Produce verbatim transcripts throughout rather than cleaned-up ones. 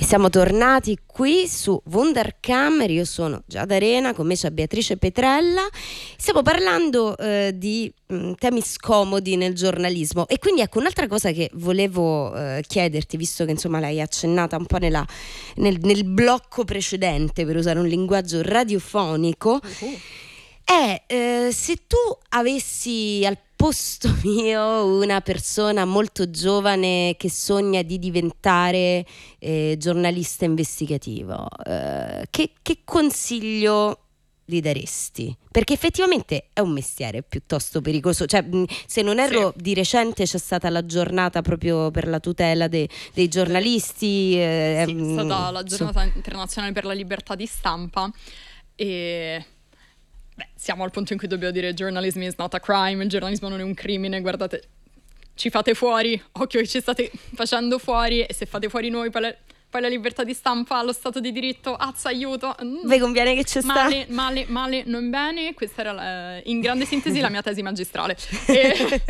siamo tornati qui su Wunderkammer. Io sono Giada Arena, con me c'è Beatrice Petrella. Stiamo parlando eh, di mh, temi scomodi nel giornalismo, e quindi ecco un'altra cosa che volevo eh, chiederti, visto che insomma l'hai accennata un po' nella, nel, nel blocco precedente, per usare un linguaggio radiofonico, uh-huh. è eh, se tu avessi al posto mio una persona molto giovane che sogna di diventare eh, giornalista investigativo, eh, che, che consiglio gli daresti? Perché effettivamente è un mestiere piuttosto pericoloso, cioè se non erro sì. Di recente c'è stata la giornata proprio per la tutela de, dei giornalisti, eh, sì, è stata la giornata so. internazionale per la libertà di stampa, e beh, siamo al punto in cui dobbiamo dire journalism is not a crime, il giornalismo non è un crimine, guardate, ci fate fuori, occhio che ci state facendo fuori, e se fate fuori noi poi la, poi la libertà di stampa, lo stato di diritto, azza, aiuto, mm, vi conviene che c'è male, sta male, male, non bene. Questa era la, in grande sintesi la mia tesi magistrale. E,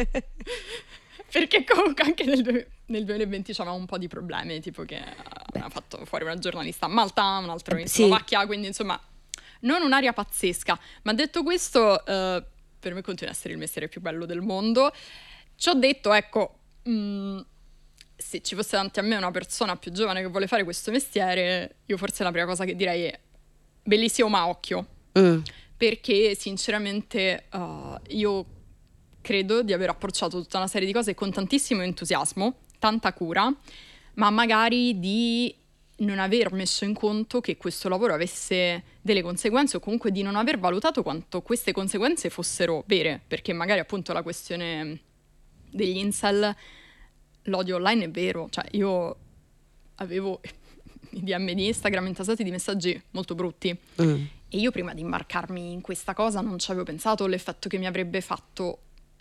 perché comunque anche nel, nel duemilaventi c'aveva un po' di problemi, tipo che Beh. ha fatto fuori una giornalista a Malta, un altro in sì. Slovacchia, quindi insomma non un'aria pazzesca. Ma detto questo, uh, per me continua a essere il mestiere più bello del mondo. Ci ho detto, ecco, mh, se ci fosse davanti a me una persona più giovane che vuole fare questo mestiere, io forse la prima cosa che direi è bellissimo ma occhio. Mm. Perché sinceramente uh, io credo di aver approcciato tutta una serie di cose con tantissimo entusiasmo, tanta cura, ma magari di non aver messo in conto che questo lavoro avesse delle conseguenze, o comunque di non aver valutato quanto queste conseguenze fossero vere, perché magari appunto la questione degli incel, l'odio online è vero, cioè io avevo i D M di Instagram intasati di messaggi molto brutti mm. e io prima di imbarcarmi in questa cosa non ci avevo pensato l'effetto che mi avrebbe fatto